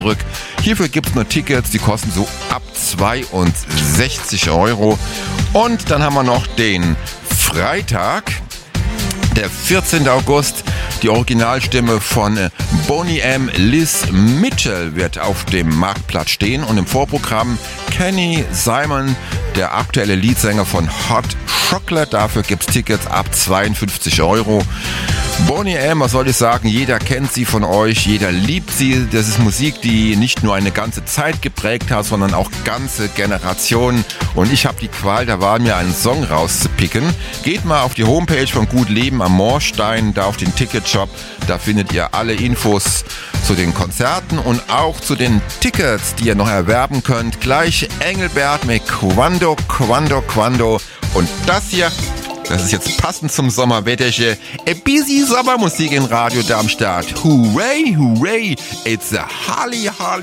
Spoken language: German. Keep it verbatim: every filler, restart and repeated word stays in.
zurück. Hierfür gibt es nur Tickets, die kosten so ab zweiundsechzig Euro. Und dann haben wir noch den Freitag, der vierzehnten August. Die Originalstimme von Boney M. Liz Mitchell wird auf dem Marktplatz stehen und im Vorprogramm Kenny Simon, der aktuelle Leadsänger von Hot Chocolate. Dafür gibt es Tickets ab zweiundfünfzig Euro. Boney M., was soll ich sagen, jeder kennt sie von euch, jeder liebt sie. Das ist Musik, die nicht nur eine ganze Zeit geprägt hat, sondern auch ganze Generationen. Und ich habe die Qual der Wahl, mir einen Song rauszupicken. Geht mal auf die Homepage von Gut Leben am Moorstein, da auf den Ticketshop. Da findet ihr alle Infos zu den Konzerten und auch zu den Tickets, die ihr noch erwerben könnt. Gleich Engelbert mit Quando, Quando, Quando. Und das hier, das ist jetzt passend zum Sommerwetterchen. A busy Sommermusik in Radio Darmstadt. Hooray, hooray, it's a Holly Holly.